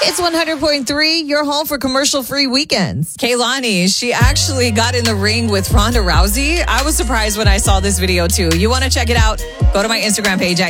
It's 100.3, your home for commercial-free weekends. Kehlani, she actually got in the ring with Ronda Rousey. I was surprised when I saw this video too. You want to check it out? Go to my Instagram page at